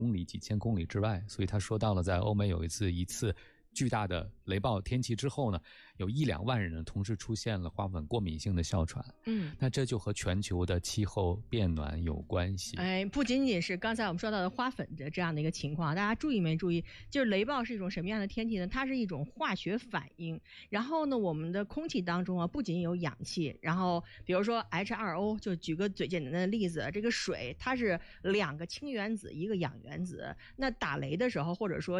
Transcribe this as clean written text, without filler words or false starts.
公里、几千公里之外。所以他说到了在欧美有一次巨大的雷暴天气之后呢，有1-2万人同时出现了花粉过敏性的哮喘。那这就和全球的气候变暖有关系。 不仅仅是刚才我们说到的花粉的这样的一个情况，大家注意没注意？就是雷暴是一种什么样的天气呢？它是一种化学反应。然后呢，我们的空气当中啊，不仅有氧气，然后比如说 H2O， 就举个最简单的例子，这个水它是2个氢原子，1个氧原子。那打雷的时候，或者说